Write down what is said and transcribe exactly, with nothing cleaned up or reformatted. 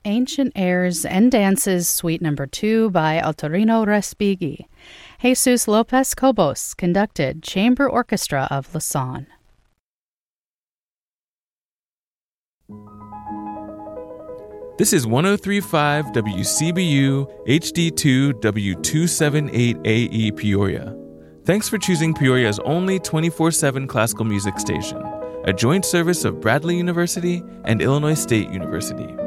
Ancient Airs and Dances, Suite Number two by Autorino Respighi. Jesus Lopez Cobos conducted Chamber Orchestra of Lausanne. This is one oh three point five W C B U H D two W two seventy-eight A E Peoria. Thanks for choosing Peoria's only twenty-four seven classical music station, a joint service of Bradley University and Illinois State University.